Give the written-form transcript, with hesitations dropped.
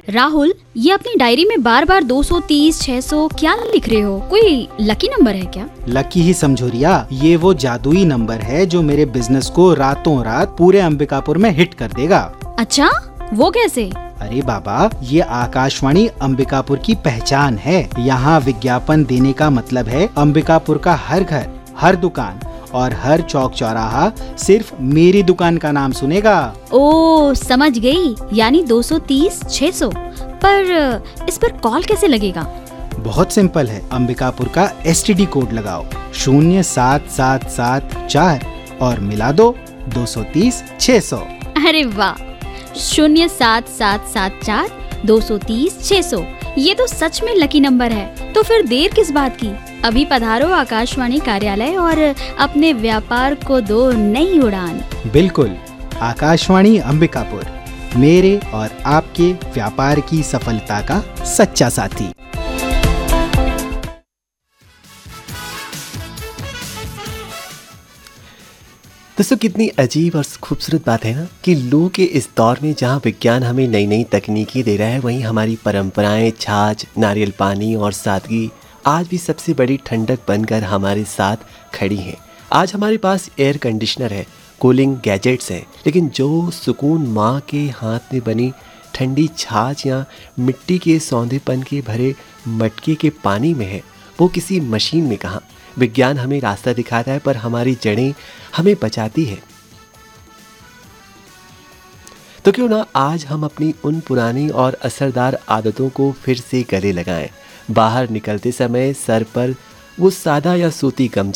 राहुल, ये अपनी डायरी में बार बार 230, 600 क्या लिख रहे हो? कोई लकी नंबर है क्या? लकी ही समझो रिया, ये वो जादुई नंबर है जो मेरे बिजनेस को रातों रात पूरे अंबिकापुर में हिट कर देगा। अच्छा, वो कैसे? अरे बाबा, ये आकाशवाणी अंबिकापुर की पहचान है। यहाँ विज्ञापन देने का मतलब है अंबिकापुर का हर घर, हर दुकान और हर चौक चौराहा सिर्फ मेरी दुकान का नाम सुनेगा। ओ, समझ गई। यानी 230, 600। पर इस पर कॉल कैसे लगेगा? बहुत सिंपल है, अंबिकापुर का STD कोड लगाओ 07774 और मिला दो 230 600। अरे वाह, 07774 230 600। ये तो सच में लकी नंबर है। तो फिर देर किस बात की? अभी पधारो आकाशवाणी कार्यालय और अपने व्यापार को दो नई उड़ान। बिल्कुल, आकाशवाणी अंबिकापुर, मेरे और आपके व्यापार की सफलता का सच्चा साथी। दोस्तों, कितनी अजीब और खूबसूरत बात है ना कि लू के इस दौर में जहाँ विज्ञान हमें नई नई तकनीकी दे रहा है, वहीं हमारी परंपराएं, छाछ, नारियल पानी और सादगी आज भी सबसे बड़ी ठंडक बनकर हमारे साथ खड़ी हैं। आज हमारे पास एयर कंडीशनर है, कूलिंग गैजेट्स हैं, लेकिन जो सुकून माँ के हाथ में बनी ठंडी छाछ या मिट्टी के सौंधेपन के भरे मटके के पानी में है, वो किसी मशीन में कहाँ। विज्ञान हमें रास्ता दिखाता है, पर हमारी जड़ें हमें बचाती है। तो क्यों ना आज हम अपनी उन पुरानी और असरदार आदतों को फिर से गले लगाएं। बाहर निकलते समय सर पर वो सादा या सूती गमछा